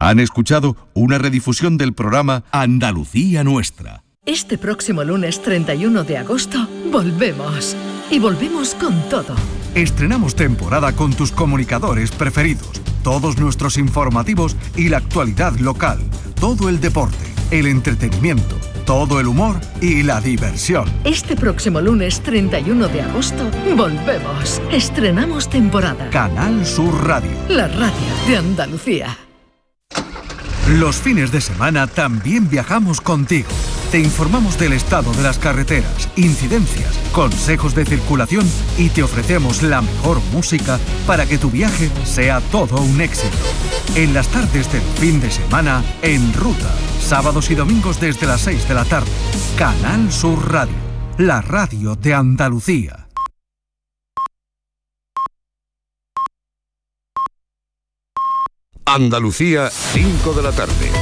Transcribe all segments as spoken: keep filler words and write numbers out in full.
Han escuchado una redifusión del programa Andalucía Nuestra. Este próximo lunes treinta y uno de agosto volvemos. Y volvemos con todo. Estrenamos temporada con tus comunicadores preferidos, todos nuestros informativos y la actualidad local, todo el deporte, el entretenimiento, todo el humor y la diversión. Este próximo lunes treinta y uno de agosto volvemos. Estrenamos temporada. Canal Sur Radio. La radio de Andalucía. Los fines de semana también viajamos contigo. Te informamos del estado de las carreteras, incidencias, consejos de circulación y te ofrecemos la mejor música para que tu viaje sea todo un éxito. En las tardes del fin de semana, En Ruta, sábados y domingos desde las seis de la tarde. Canal Sur Radio, la radio de Andalucía. Andalucía, cinco de la tarde.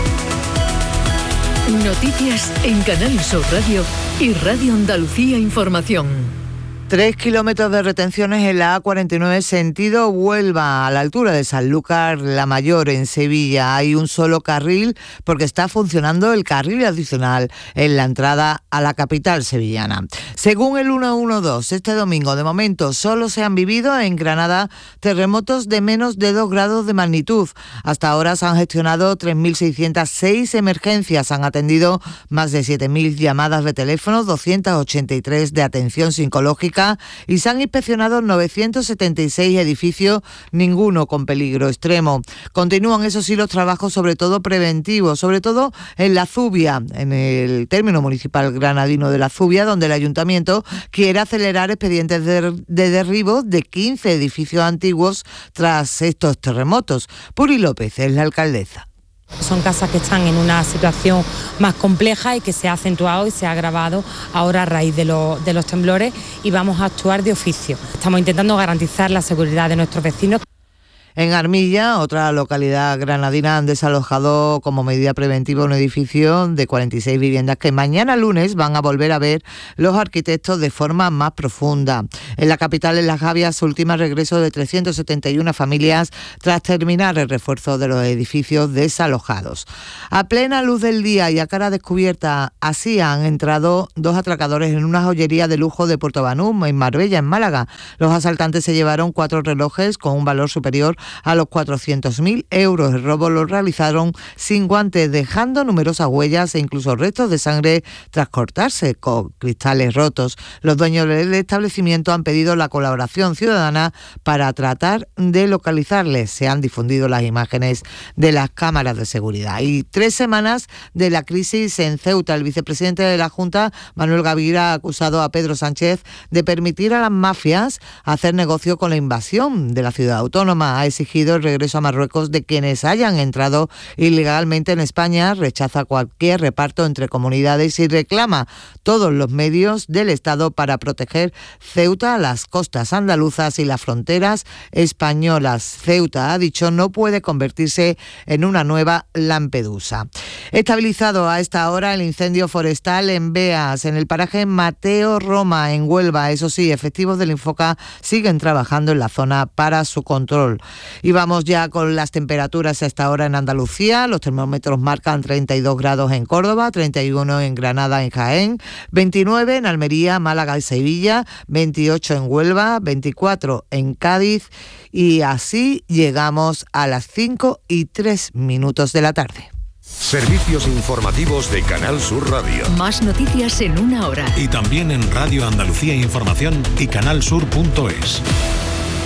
Noticias en Canal Sur Radio y Radio Andalucía Información. Tres kilómetros de retenciones en la A cuarenta y nueve sentido Huelva, a la altura de Sanlúcar la Mayor, en Sevilla. Hay un solo carril porque está funcionando el carril adicional en la entrada a la capital sevillana. Según el ciento doce, este domingo de momento solo se han vivido en Granada terremotos de menos de dos grados de magnitud. Hasta ahora se han gestionado tres mil seiscientas seis emergencias, han atendido más de siete mil llamadas de teléfono, doscientas ochenta y tres de atención psicológica y se han inspeccionado novecientos setenta y seis edificios, ninguno con peligro extremo. Continúan, eso sí, los trabajos sobre todo preventivos, sobre todo en La Zubia, en el término municipal granadino de La Zubia, donde el ayuntamiento quiere acelerar expedientes de, de derribo de quince edificios antiguos tras estos terremotos. Puri López es la alcaldesa. Son casas que están en una situación más compleja y que se ha acentuado y se ha agravado ahora a raíz de, lo, de los temblores, y vamos a actuar de oficio. Estamos intentando garantizar la seguridad de nuestros vecinos. En Armilla, otra localidad granadina, han desalojado como medida preventiva un edificio de cuarenta y seis viviendas que mañana lunes van a volver a ver los arquitectos de forma más profunda. En la capital, en Las Gavias, última regreso de trescientas setenta y una familias tras terminar el refuerzo de los edificios desalojados. A plena luz del día y a cara descubierta, así han entrado dos atracadores en una joyería de lujo de Puerto Banús, en Marbella, en Málaga. Los asaltantes se llevaron cuatro relojes con un valor superior a los cuatrocientos mil euros. El robo lo realizaron sin guantes, dejando numerosas huellas e incluso restos de sangre tras cortarse con cristales rotos. Los dueños del establecimiento han pedido la colaboración ciudadana para tratar de localizarles. Se han difundido las imágenes de las cámaras de seguridad. Y tres semanas de la crisis en Ceuta. El vicepresidente de la Junta, Manuel Gaviria, ha acusado a Pedro Sánchez de permitir a las mafias hacer negocio con la invasión de la ciudad autónoma. Ha exigido el regreso a Marruecos de quienes hayan entrado ilegalmente en España, rechaza cualquier reparto entre comunidades y reclama todos los medios del Estado para proteger Ceuta, las costas andaluzas y las fronteras españolas. Ceuta, ha dicho, no puede convertirse en una nueva Lampedusa. Estabilizado a esta hora el incendio forestal en Beas, en el paraje Mateo Roma, en Huelva. Eso sí, efectivos del Infoca siguen trabajando en la zona para su control. Y vamos ya con las temperaturas a esta hora en Andalucía. Los termómetros marcan treinta y dos grados en Córdoba, treinta y uno en Granada, en Jaén, veintinueve en Almería, Málaga y Sevilla, veintiocho en Huelva, veinticuatro en Cádiz, y así llegamos a las cinco y tres minutos de la tarde. Servicios informativos de Canal Sur Radio. Más noticias en una hora. Y también en Radio Andalucía Información y canal sur punto es.